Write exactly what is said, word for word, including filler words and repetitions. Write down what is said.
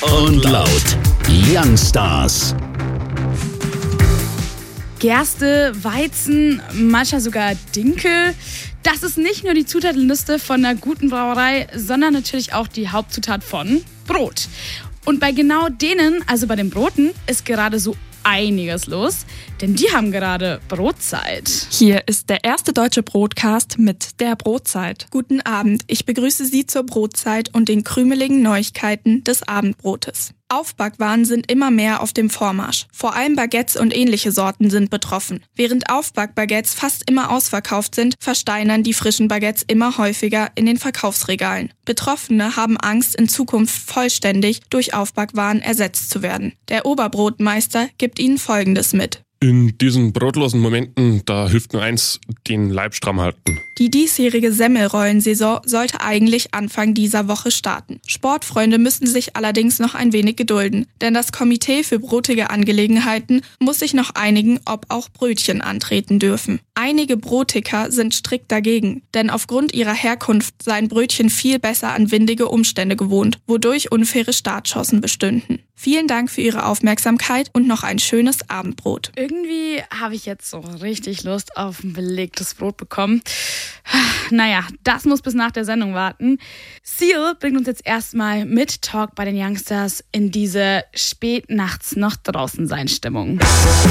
und laut. Youngstars. Gerste, Weizen, manchmal sogar Dinkel. Das ist nicht nur die Zutatenliste von einer guten Brauerei, sondern natürlich auch die Hauptzutat von Brot. Und bei genau denen, also bei den Broten, ist gerade so einiges los, denn die haben gerade Brotzeit. Hier ist der erste deutsche Brotcast mit der Brotzeit. Guten Abend, ich begrüße Sie zur Brotzeit und den krümeligen Neuigkeiten des Abendbrotes. Aufbackwaren sind immer mehr auf dem Vormarsch. Vor allem Baguettes und ähnliche Sorten sind betroffen. Während Aufbackbaguettes fast immer ausverkauft sind, versteinern die frischen Baguettes immer häufiger in den Verkaufsregalen. Betroffene haben Angst, in Zukunft vollständig durch Aufbackwaren ersetzt zu werden. Der Oberbrotmeister gibt ihnen Folgendes mit. In diesen brotlosen Momenten, da hilft nur eins, den Leib stramm halten. Die diesjährige Semmelrollensaison sollte eigentlich Anfang dieser Woche starten. Sportfreunde müssen sich allerdings noch ein wenig gedulden, denn das Komitee für brotige Angelegenheiten muss sich noch einigen, ob auch Brötchen antreten dürfen. Einige Brotiker sind strikt dagegen, denn aufgrund ihrer Herkunft seien Brötchen viel besser an windige Umstände gewohnt, wodurch unfaire Startchancen bestünden. Vielen Dank für Ihre Aufmerksamkeit und noch ein schönes Abendbrot. Irgendwie habe ich jetzt so richtig Lust auf ein belegtes Brot bekommen. Naja, das muss bis nach der Sendung warten. Seal bringt uns jetzt erstmal mit Talk bei den Youngstars in diese spät nachts noch draußen sein Stimmung.